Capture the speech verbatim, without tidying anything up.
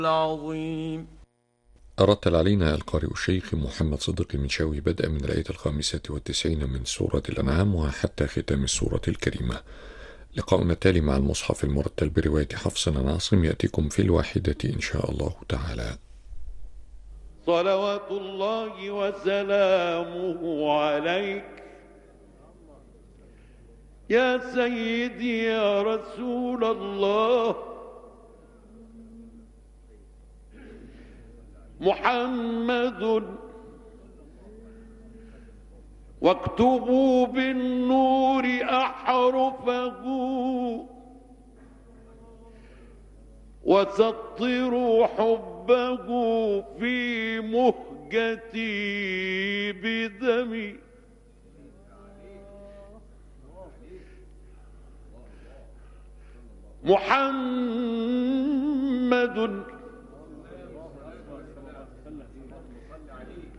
العظيم. رتل علينا القارئ الشيخ محمد صديق المنشاوي بدءا من الآية الخامسة والتسعين من سورة الأنعام وحتى ختام السورة الكريمة. لقاؤنا التالي مع المصحف المرتل برواية حفص عن عاصم يأتيكم في الواحدة إن شاء الله تعالى. صلوات الله وسلامه عليك يا سيدي يا رسول الله محمد، واكتبوا بالنور أحرفه وسطروا حبه في مهجتي بدمي. محمد